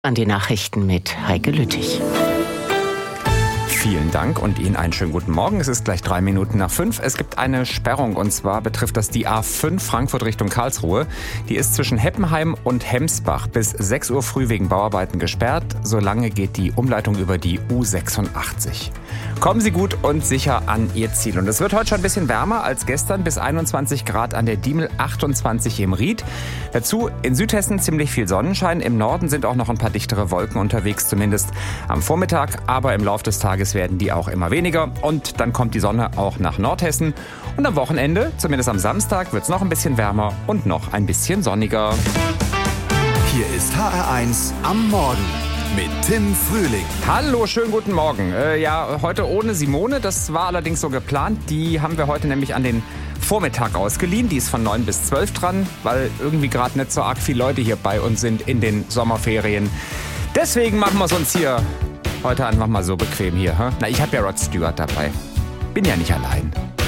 An die Nachrichten mit Heike Lüttich. Vielen Dank und Ihnen einen schönen guten Morgen. Es ist gleich 5:03. Es gibt eine Sperrung und zwar betrifft das die A5 Frankfurt Richtung Karlsruhe. Die ist zwischen Heppenheim und Hemsbach bis 6 Uhr früh wegen Bauarbeiten gesperrt. Solange geht die Umleitung über die U86. Kommen Sie gut und sicher an Ihr Ziel. Und es wird heute schon ein bisschen wärmer als gestern, bis 21 Grad an der Diemel, 28 im Ried. Dazu in Südhessen ziemlich viel Sonnenschein. Im Norden sind auch noch ein paar dichtere Wolken unterwegs, zumindest am Vormittag. Aber im Laufe des Tages werden die auch immer weniger. Und dann kommt die Sonne auch nach Nordhessen. Und am Wochenende, zumindest am Samstag, wird es noch ein bisschen wärmer und noch ein bisschen sonniger. Hier ist HR1 am Morgen mit Tim Frühling. Hallo, schönen guten Morgen. Heute ohne Simone, das war allerdings so geplant. Die haben wir heute nämlich an den Vormittag ausgeliehen. Die ist von 9 bis 12 dran, weil irgendwie gerade nicht so arg viele Leute hier bei uns sind in den Sommerferien. Deswegen machen wir es uns hier heute einfach mal so bequem hier. Na, ich habe ja Rod Stewart dabei. Bin ja nicht allein.